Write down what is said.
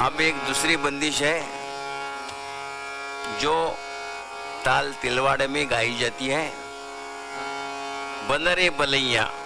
अब एक दूसरी बंदिश है जो ताल तिलवाड़े में गाई जाती है। बनरे बलैया